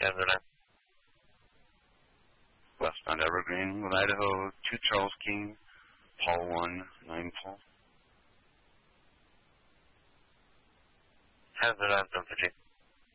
Canada. Westbound Evergreen with Idaho, 2 Charles King, Paul 1, 9 Paul. Hazard on 50.